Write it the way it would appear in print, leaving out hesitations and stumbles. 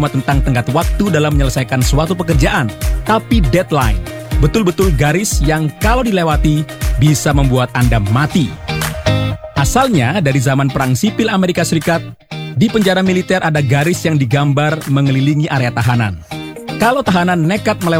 tentang tenggat waktu dalam menyelesaikan suatu pekerjaan, tapi deadline. Betul-betul garis yang kalau dilewati bisa membuat Anda mati. Asalnya dari zaman Perang Sipil Amerika Serikat, di penjara militer ada garis yang digambar mengelilingi area tahanan. Kalau tahanan nekat melewati